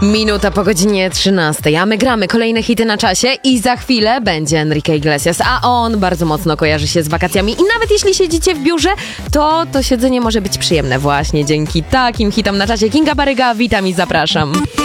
Minuta po godzinie 13, a my gramy kolejne hity na czasie i za chwilę będzie Enrique Iglesias, a on bardzo mocno kojarzy się z wakacjami i nawet jeśli siedzicie w biurze, to siedzenie może być przyjemne właśnie dzięki takim hitom na czasie. Kinga Baryga, witam i zapraszam.